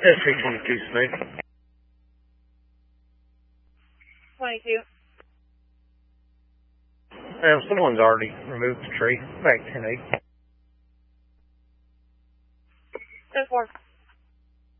SC-22 Smooth. 22. Someone's already removed the tree. Back 10-8. 10-4.